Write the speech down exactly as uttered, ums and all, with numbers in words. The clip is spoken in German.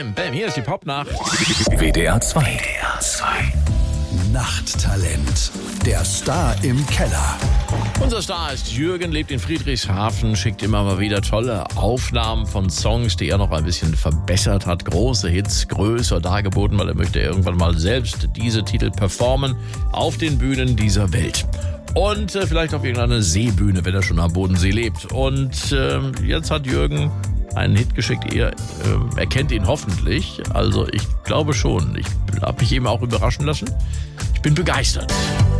Bam, hier ist die Popnacht. W D R zwei. W D R zwei. Nachttalent. Der Star im Keller. Unser Star ist Jürgen, lebt in Friedrichshafen, schickt immer mal wieder tolle Aufnahmen von Songs, die er noch ein bisschen verbessert hat. Große Hits, größer dargeboten, weil er möchte irgendwann mal selbst diese Titel performen auf den Bühnen dieser Welt. Und äh, vielleicht auf irgendeiner Seebühne, wenn er schon am Bodensee lebt. Und äh, jetzt hat Jürgen einen Hit geschickt. Ihr äh, erkennt ihn hoffentlich. Also ich glaube schon. Ich habe mich eben auch überraschen lassen. Ich bin begeistert.